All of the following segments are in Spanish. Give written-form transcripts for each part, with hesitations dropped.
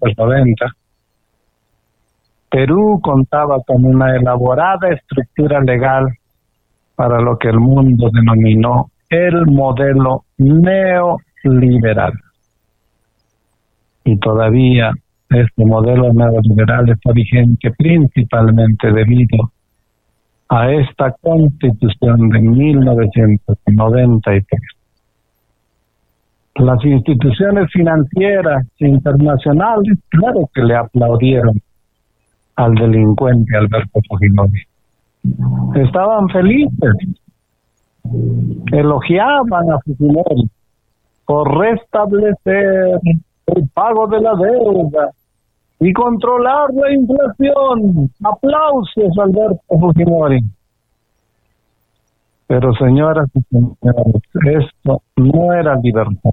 1990, Perú contaba con una elaborada estructura legal para lo que el mundo denominó el modelo neoliberal. Y todavía este modelo neoliberal está vigente principalmente debido a esta Constitución de 1993. Las instituciones financieras internacionales, claro que le aplaudieron al delincuente Alberto Fujimori. Estaban felices, elogiaban a Fujimori por restablecer el pago de la deuda y controlar la inflación. Aplausos, Alberto Fujimori. Pero señoras y señores, esto no era libertad.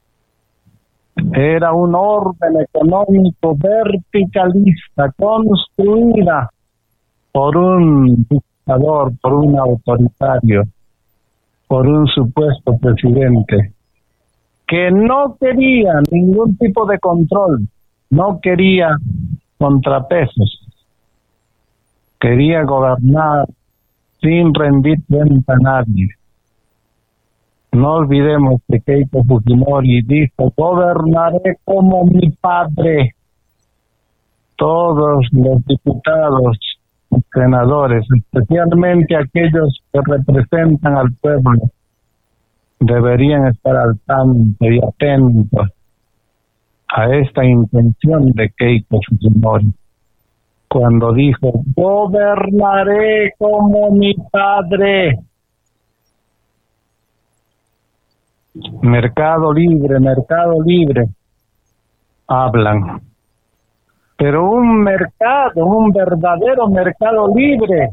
Era un orden económico verticalista construida por un dictador, por un autoritario, por un supuesto presidente que no quería ningún tipo de control, no quería contrapesos, quería gobernar sin rendir cuenta a nadie. No olvidemos que Keiko Fujimori dijo: gobernaré como mi padre. Todos los diputados y senadores, especialmente aquellos que representan al pueblo, deberían estar al tanto y atentos a esta intención de Keiko Fujimori, cuando dijo: gobernaré como mi padre. Mercado libre, hablan. Pero un verdadero mercado libre,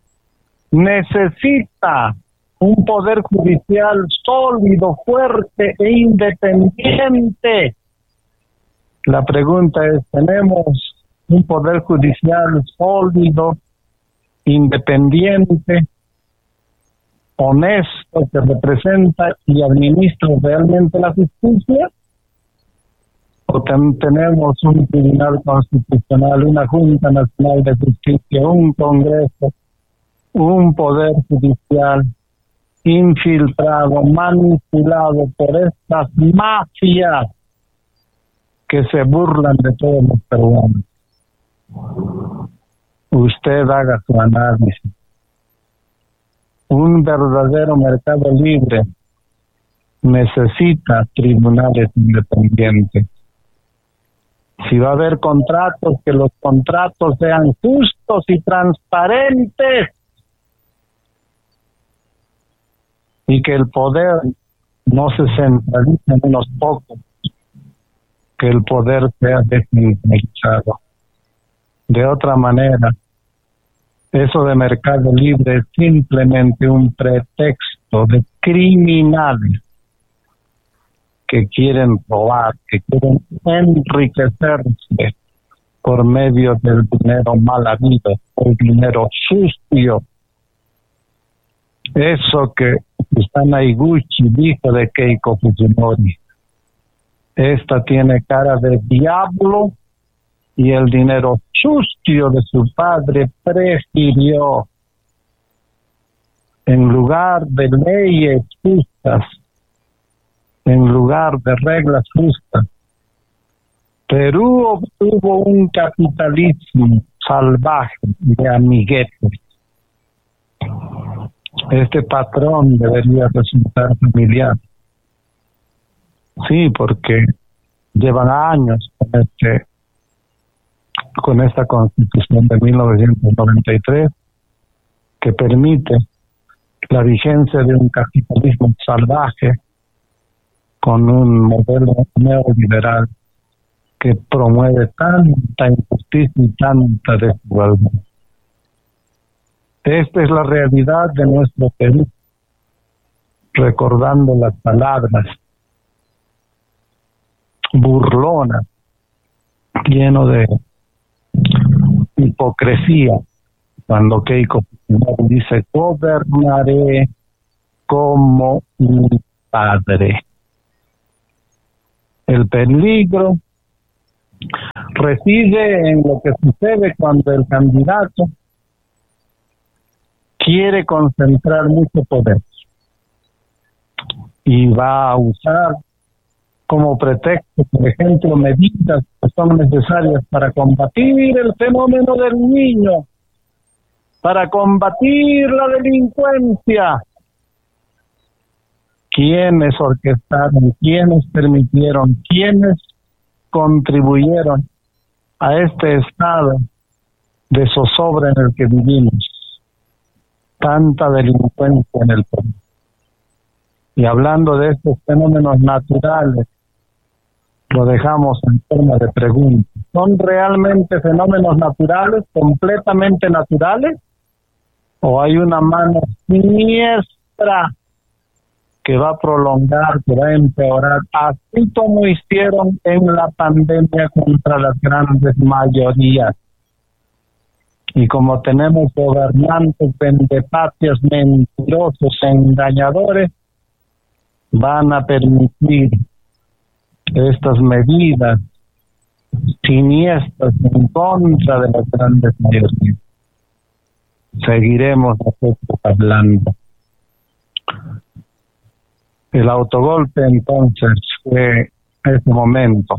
necesita un poder judicial sólido, fuerte e independiente. La pregunta es: ¿tenemos un poder judicial sólido, independiente, honesto, que representa y administra realmente la justicia? ¿O tenemos un tribunal constitucional, una Junta Nacional de Justicia, un Congreso, un poder judicial infiltrado, manipulado por estas mafias que se burlan de todos los peruanos? Usted haga su análisis. Un verdadero mercado libre necesita tribunales independientes. Si va a haber contratos, que los contratos sean justos y transparentes, y que el poder no se centralice en unos pocos, que el poder sea descentralizado. De otra manera, eso de mercado libre es simplemente un pretexto de criminales que quieren robar, que quieren enriquecerse por medio del dinero mal habido, el dinero sucio. Eso que Susana Iguchi dijo de Keiko Fujimori: esta tiene cara de diablo, y el dinero sucio de su padre prefirió, en lugar de leyes justas, en lugar de reglas justas, Perú obtuvo un capitalismo salvaje de amiguetes. Este patrón debería resultar familiar. Sí, porque llevan años con esta Constitución de 1993 que permite la vigencia de un capitalismo salvaje con un modelo neoliberal que promueve tanta injusticia y tanta desigualdad. Esta es la realidad de nuestro Perú, recordando las palabras burlonas, lleno de hipocresía, cuando Keiko dice: gobernaré como mi padre. El peligro reside en lo que sucede cuando el candidato quiere concentrar mucho poder y va a usar como pretexto, por ejemplo, medidas que son necesarias para combatir el fenómeno del niño, para combatir la delincuencia. ¿Quiénes orquestaron, quiénes permitieron, quiénes contribuyeron a este estado de zozobra en el que vivimos? Tanta delincuencia en el país. Y hablando de estos fenómenos naturales, lo dejamos en forma de pregunta. ¿Son realmente fenómenos naturales, completamente naturales? ¿O hay una mano siniestra que va a prolongar, que va a empeorar, así como hicieron en la pandemia contra las grandes mayorías? Y como tenemos gobernantes vendepatrias, mentirosos, engañadores, van a permitir estas medidas siniestras en contra de las grandes mayorías. Seguiremos nosotros hablando. El autogolpe entonces fue ese momento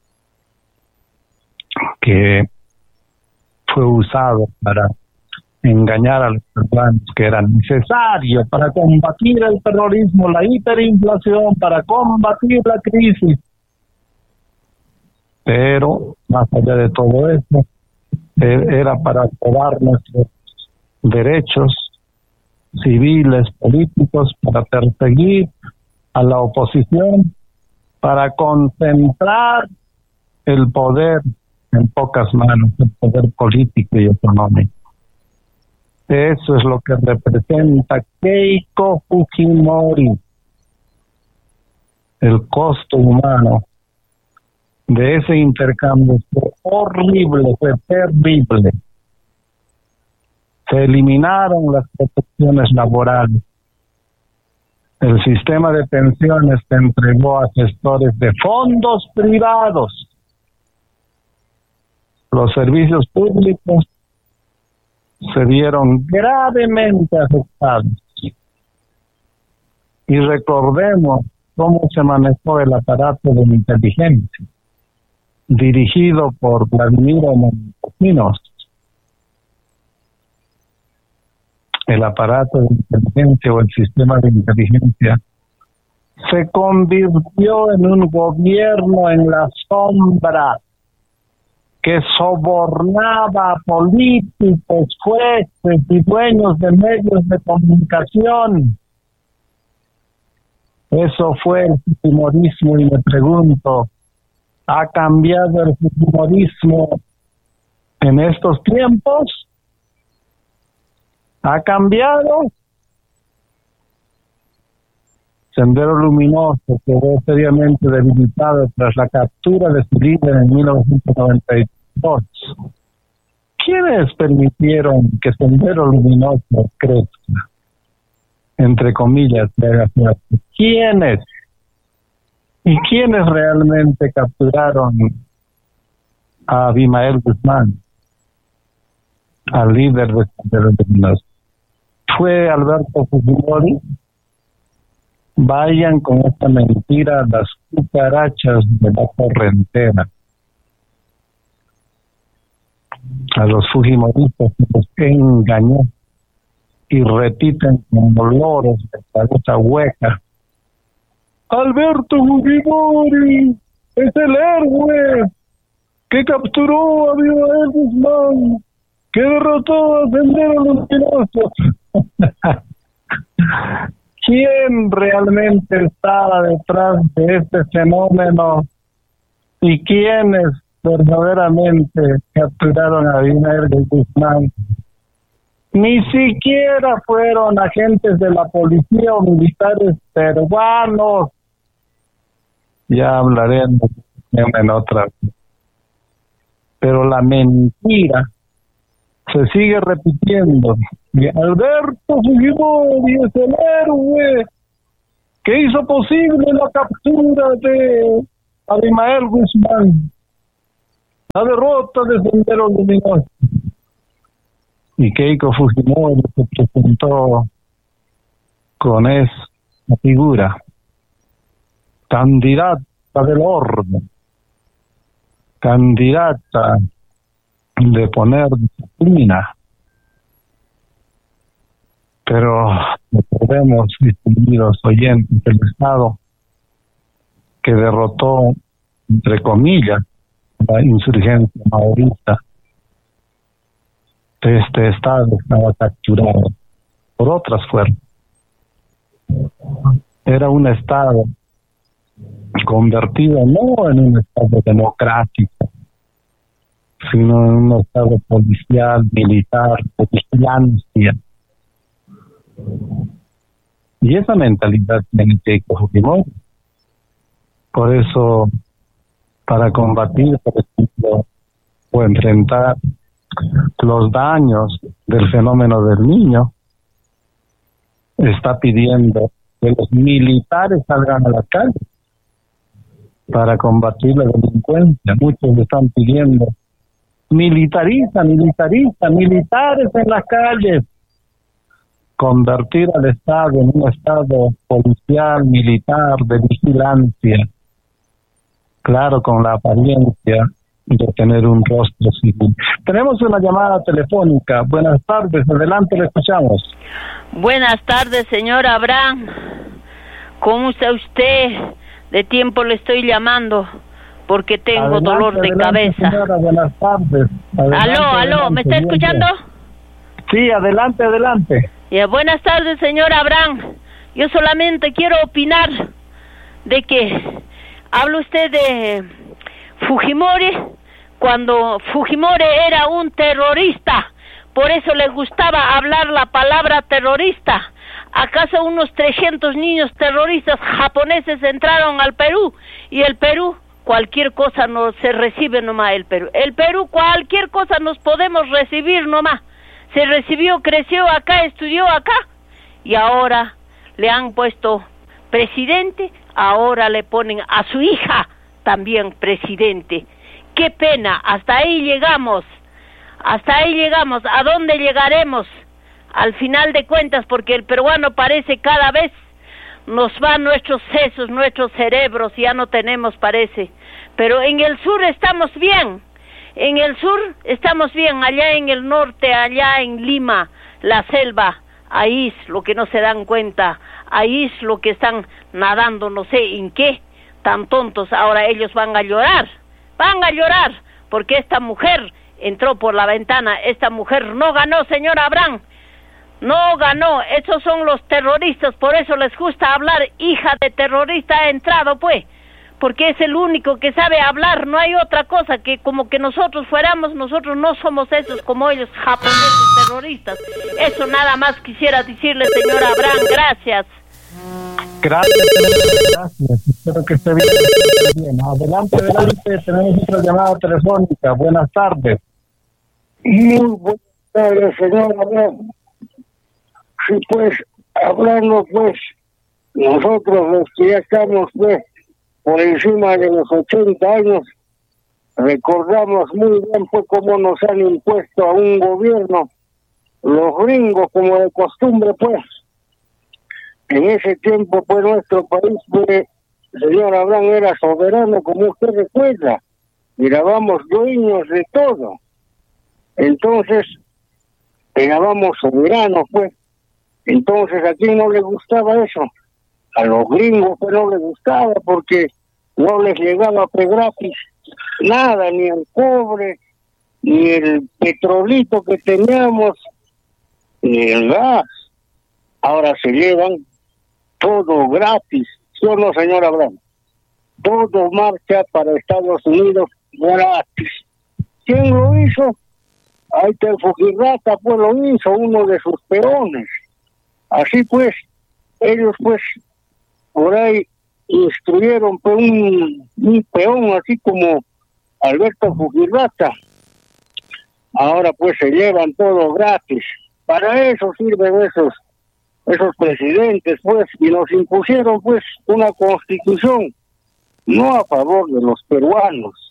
que fue usado para engañar a los peruanos, que era necesario para combatir el terrorismo, la hiperinflación, para combatir la crisis. Pero más allá de todo eso, era para probar nuestros derechos civiles, políticos, para perseguir a la oposición, para concentrar el poder en pocas manos, el poder político y económico. Eso es lo que representa Keiko Fujimori, el costo humano de ese intercambio. Fue horrible, fue terrible. Se eliminaron las protecciones laborales. El sistema de pensiones se entregó a gestores de fondos privados. Los servicios públicos se vieron gravemente afectados. Y recordemos cómo se manejó el aparato de inteligencia, dirigido por Vladimiro Montesinos. El aparato de inteligencia o el sistema de inteligencia se convirtió en un gobierno en la sombra que sobornaba a políticos, jueces y dueños de medios de comunicación. Eso fue el fujimorismo, y me pregunto, ¿ha cambiado el fujimorismo en estos tiempos? ¿Ha cambiado? Sendero Luminoso quedó seriamente debilitado tras la captura de su líder en 1992. ¿Quiénes permitieron que Sendero Luminoso crezca? Entre comillas, ¿quiénes? ¿Y quiénes realmente capturaron a Abimael Guzmán, al líder de Sendero Luminoso? ¿Fue Alberto Fujimori? Vayan con esta mentira las cucarachas de la torrentera. A los fujimoristas los engañó y repiten como loros de cabeza hueca. Alberto Fujimori es el héroe que capturó a Abimael Guzmán, que derrotó a Sendero Luminoso. ¿Quién realmente estaba detrás de este fenómeno y quiénes verdaderamente capturaron a Abimael Guzmán? Ni siquiera fueron agentes de la policía o militares peruanos. Ya hablaremos en otra vez. Pero la mentira se sigue repitiendo. Y Alberto Fujimori es el héroe que hizo posible la captura de Abimael Guzmán. La derrota de Sendero Luminoso. Y Keiko Fujimori se presentó con esa figura, candidata del orden, candidata de poner disciplina. Pero no podemos distinguir los oyentes del Estado que derrotó, entre comillas, la insurgencia maoísta. Este Estado estaba capturado por otras fuerzas. Era un Estado convertido no en un Estado democrático, sino en un Estado policial, militar, de vigilancia. Y esa mentalidad tiene Keiko Fujimori. Por eso, para combatir, por ejemplo, o enfrentar los daños del fenómeno del niño, está pidiendo que los militares salgan a la calle para combatir la delincuencia. Muchos están pidiendo militares en las calles, convertir al Estado en un Estado policial, militar, de vigilancia, claro, con la apariencia de tener un rostro civil. Tenemos una llamada telefónica. Buenas tardes, adelante, le escuchamos. Buenas tardes, señor Abraham. ¿Cómo está usted? De tiempo le estoy llamando porque tengo dolor de cabeza. Señora, buenas tardes. Aló, ¿me está escuchando? Sí, adelante. Buenas tardes, señor Abraham. Yo solamente quiero opinar de que habla usted de Fujimori, cuando Fujimori era un terrorista, por eso le gustaba hablar la palabra terrorista. ¿Acaso unos 300 niños terroristas japoneses entraron al Perú? Y el Perú, cualquier cosa no se recibe nomás el Perú. El Perú, cualquier cosa nos podemos recibir nomás. Se recibió, creció acá, estudió acá. Y ahora le han puesto presidente, ahora le ponen a su hija también presidente. Qué pena, hasta ahí llegamos. ¿A dónde llegaremos? Al final de cuentas, porque el peruano parece cada vez nos van nuestros sesos, nuestros cerebros, ya no tenemos, parece. Pero en el sur estamos bien. Allá en el norte, allá en Lima, la selva, ahí es lo que no se dan cuenta, ahí es lo que están nadando, no sé en qué, tan tontos. Ahora ellos van a llorar, porque esta mujer entró por la ventana, esta mujer no ganó, señor Abraham, no ganó. Esos son los terroristas, por eso les gusta hablar, hija de terrorista ha entrado, pues, porque es el único que sabe hablar, no hay otra cosa, que como que nosotros no somos esos como ellos, japoneses terroristas. Eso nada más quisiera decirle, señor Abraham, gracias. Gracias, espero que esté bien. Adelante, tenemos otra llamada telefónica. Buenas tardes. Muy buenas tardes, señor Abraham. Sí, pues, hablando, pues, nosotros los que ya estamos, pues, por encima de los 80 años, recordamos muy bien, pues, cómo nos han impuesto a un gobierno, los gringos, como de costumbre, pues. En ese tiempo, pues, nuestro país, pues, señor Abraham, era soberano, como usted recuerda, mirábamos dueños de todo. Entonces, éramos soberanos, pues. Entonces, ¿a quién no le gustaba eso? A los gringos, pues, no les gustaba, porque no les llegaba pues gratis nada, ni el cobre, ni el petrolito que teníamos, ni el gas. Ahora se llevan todo gratis, ¿sí o no, señor Abraham? Todo marcha para Estados Unidos gratis. ¿Quién lo hizo? Ahí está el Fujirata, pues lo hizo, uno de sus peones. Así pues, ellos pues por ahí instruyeron pues un peón así como Alberto Fujirata. Ahora pues se llevan todo gratis. Para eso sirven esos presidentes, pues, y nos impusieron pues una constitución no a favor de los peruanos,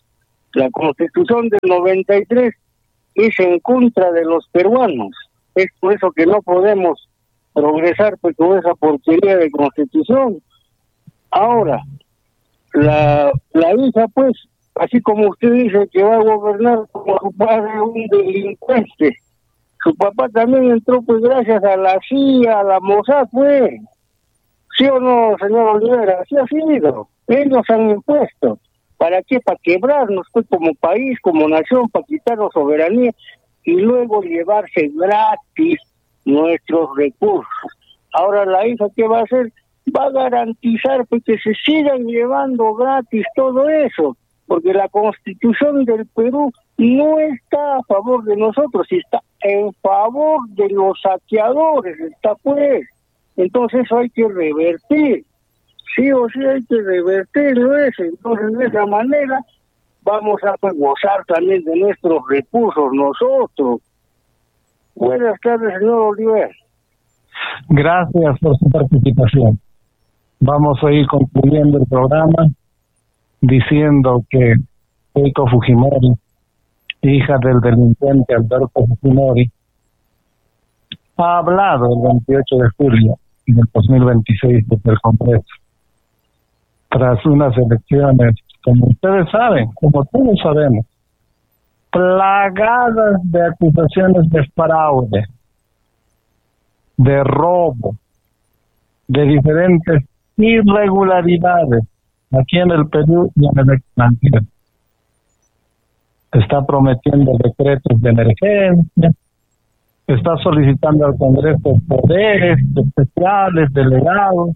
La Constitución del 93 es en contra de los peruanos. Es por eso que no podemos progresar pues, con esa porquería de Constitución. Ahora, la hija, pues, así como usted dice que va a gobernar como su padre, un delincuente. Su papá también entró, pues, gracias a la CIA, a la Mossad, pues. ¿Sí o no, señor Olivera? Así ha sido. Ellos han impuesto. ¿Para qué? Para quebrarnos, pues, como país, como nación, para quitarnos soberanía y luego llevarse gratis nuestros recursos. Ahora la hija, ¿qué va a hacer? Va a garantizar pues, que se sigan llevando gratis todo eso, porque la Constitución del Perú no está a favor de nosotros, está en favor de los saqueadores, está pues. Entonces eso hay que revertir, sí o sí hay que revertirlo eso. Entonces de esa manera vamos a pues, gozar también de nuestros recursos nosotros. Buenas tardes, señor Oliver. Gracias por su participación. Vamos a ir concluyendo el programa diciendo que Keiko Fujimori, hija del delincuente Alberto Fujimori, ha hablado el 28 de julio del 2026 desde el Congreso, tras unas elecciones, como ustedes saben, como todos sabemos, plagadas de acusaciones de fraude, de robo, de diferentes irregularidades aquí en el Perú y en el extranjero. Está prometiendo decretos de emergencia, está solicitando al Congreso poderes especiales, delegados,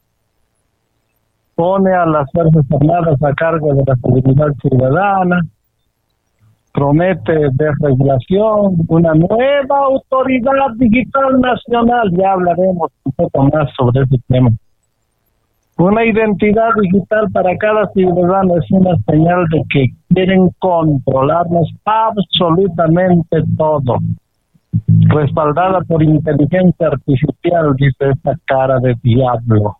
pone a las Fuerzas Armadas a cargo de la seguridad ciudadana, promete desregulación, una nueva autoridad digital nacional, ya hablaremos un poco más sobre ese tema. Una identidad digital para cada ciudadano es una señal de que quieren controlarnos absolutamente todo. Respaldada por inteligencia artificial, dice esta cara de diablo.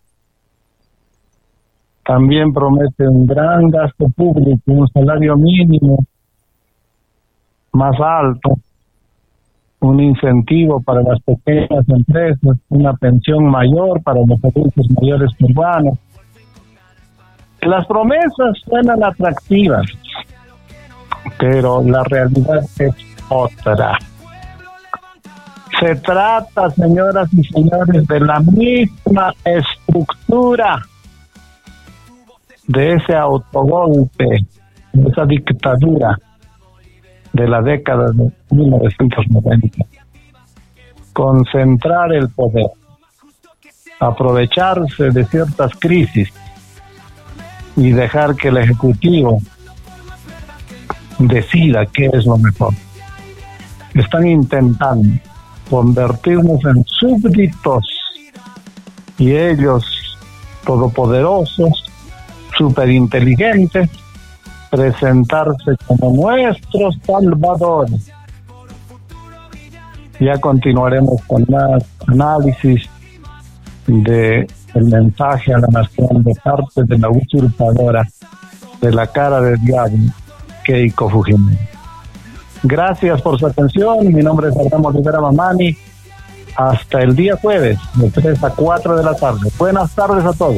También promete un gran gasto público, un salario mínimo más alto, un incentivo para las pequeñas empresas, una pensión mayor para los adultos mayores peruanos. Las promesas suenan atractivas, pero la realidad es otra. Se trata, señoras y señores, de la misma estructura de ese autogolpe, de esa dictadura de la década de 1990. Concentrar el poder, aprovecharse de ciertas crisis y dejar que el Ejecutivo decida qué es lo mejor. Están intentando convertirnos en súbditos y ellos, todopoderosos, superinteligentes, presentarse como nuestros salvadores. Ya continuaremos con más análisis de el mensaje a la nación de parte de la usurpadora de la cara de diablo, Keiko Fujimori. Gracias por su atención. Mi nombre es Abraham Olivera Mamani. Hasta el día jueves, de 3 a 4 de la tarde. Buenas tardes a todos.